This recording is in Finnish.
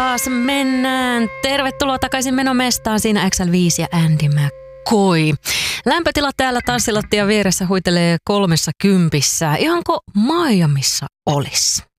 taas mennään. Tervetuloa takaisin menomestaan, siinä XL5 ja Andy McCoy. Lämpötila täällä tanssilattian vieressä huitelee 30. Ihanko Miamissa olisi?